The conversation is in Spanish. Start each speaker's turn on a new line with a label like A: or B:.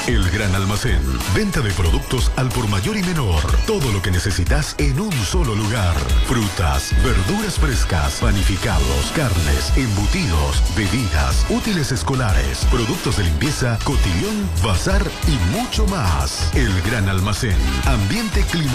A: El Gran Almacén. Venta de productos al por mayor y menor. Todo lo que necesitas en un solo lugar. Frutas, verduras frescas, panificados, carnes, embutidos, bebidas, útiles escolares, productos de limpieza, cotillón, bazar y mucho más. El Gran Almacén. Ambiente climático.